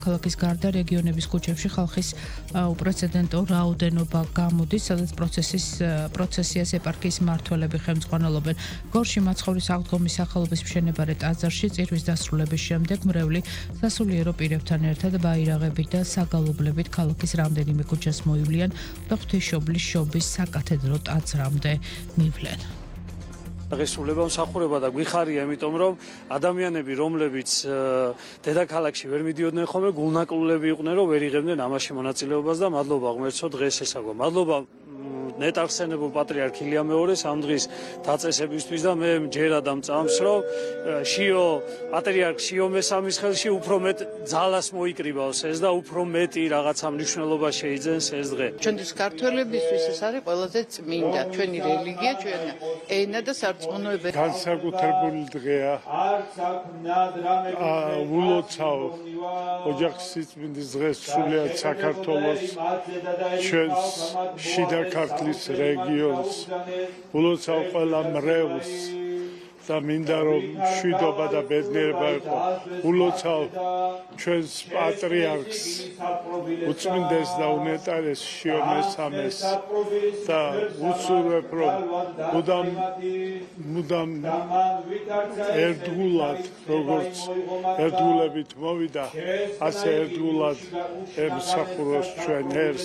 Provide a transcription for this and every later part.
ქალაქის გარდა რეგიონების ქუჩებში ხალხის უპრეცედენტო რაოდენობა გამოდის, სადაც პროცესიას ეპარქიის მმართველები ხელმძღვანელობენ. გორში მაცხოვრის აღდგომის სახელობის მშენებარე ტაძარში წირვის დასრულების შემდეგ მრევლი სასულიერო პირებთან ერთად ბაირაღებით და საგალობლებით ქალაქის რამდენიმე ქუჩას მოივლიან და ღვთისმშობლის შობის საკათედრო ტაძრამდე მივლენ. ღირსულება მსახურება და გვიხარია, იმიტომ რომ ადამიანები, რომლებიც დედაქალაქში ვერ მიდიოდნენ ხოლმე, გულნაკლულები იყვნენ, რომ ვერ იღებდნენ ამაში მონაწილეობას და მადლობა ღმერთო დღეს ესაგო. მადლობა ნეტარხსენებულ პატრიარქ ილია მეორეს ამ დღის დაწესებისთვის და მე მჯერა და მწამს, რომ პატრიარქ შიო მესამის ხელში უფრო მეტ ძალას მოიკრიბავს ეს და უფრო მეტი რაღაცა მნიშვნელობა შეიძენს ეს დღე. ჩვენთვის ქართველებისთვის ეს არის ყველაზე წმინდა, ჩვენი რელიგია, ჩვენი ენა და სარწმუნოება. განსაკუთრებული დღეა. ულოცავ ოჯახის სიწმინდის დღეს სრულიად საქართველოს, ჩვენს შიდა ქართლის რეგიონს, ულოცავ ყველა მრევლს და მინდა რომ მშვიდობა და ბედნიერება იყო. ულოცავ ჩვენს პატრიარქს, უწმინდეს და უნეტარეს შიო მესამეს და ვუსურვებ რომ მუდამ ერთგულად, როგორც ერთგულებით მოვიდა, ასე ერთგულად ემსახუროს ჩვენ ერს.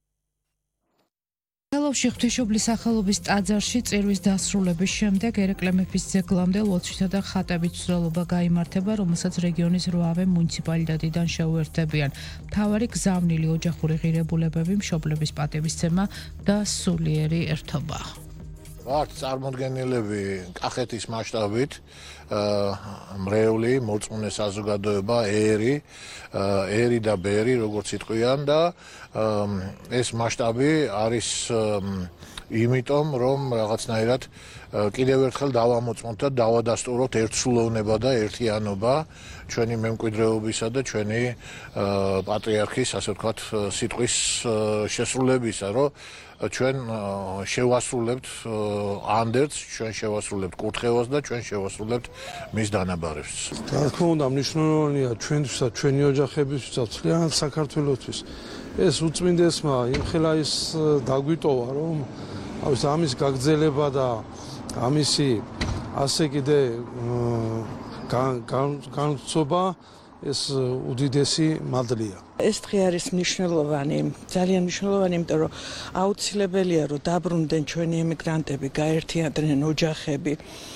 ხელოვში ღვთისმშობლის სახელობის ტაძარში წირვის დასრულების შემდეგ ერეკლე მეფის ძეგლამდე ლოცვითა და ხატებით მსვლელობა გაიმართება, რომელსაც რეგიონის 8-ვე მუნიციპალიტეტიდან შეუერთდებიან. მთავარი გზავნილი ოჯახური ღირებულებები, მშობლების პატივისცემა და სულიერი ერთობა. ვართ წარმოდგენილები კახეთის მასშტაბით, მრევლი, მორწმუნე საზოგადოება, ერი და ბერი, როგორც იტყვიან და ეს მასშტაბი არის იმიტომ, რომ რაღაცნაირად კიდევ ერთხელ დავამოწმოთ და დავადასტუროთ ერთსულოვნება და ერთიანობა ჩვენი მემკვიდრეობისა და ჩვენი პატრიარქის, ასე ვთქვათ, სიტყვის შესრულებისა, რომ ჩვენ შევასრულებთ ანდერს, ჩვენ შევასრულებთ კურთხევას და ჩვენ შევასრულებთ მის დანაბარებს. რა თქმა უნდა, მნიშვნელოვანია ჩვენთვისაც, ჩვენი ოჯახებისთვისაც, მთლიანად საქართველოსთვის. ეს უწმინდესმა იმხელა ის დაგვიტოვა, რომ ამის გაგრძელება და ამისი ასე კიდე განცობა ეს უდიდესი მადლია. ეს დღე არის მნიშვნელოვანი, ძალიან მნიშვნელოვანი, იმიტომ რომ აუცილებელია რომ დაბრუნდნენ ჩვენი ემიგრანტები, გაერთიანდნენ ოჯახები.